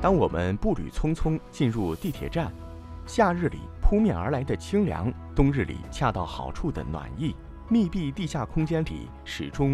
当我们步履匆匆进入地铁站，夏日里扑面而来的清凉，冬日里恰到好处的暖意，密闭地下空间里始终